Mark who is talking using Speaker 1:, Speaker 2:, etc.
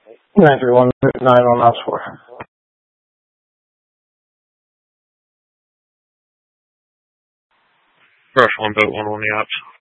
Speaker 1: 931 9 on OPS 4.
Speaker 2: Brush 1 boat 1 on the ops.